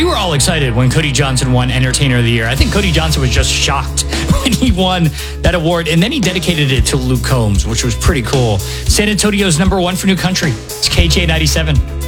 We were all excited when Cody Johnson won Entertainer of the Year. I think Cody Johnson was just shocked when he won that award. And then he dedicated it to Luke Combs, which was pretty cool. San Antonio's #1 for New Country. It's KJ 97.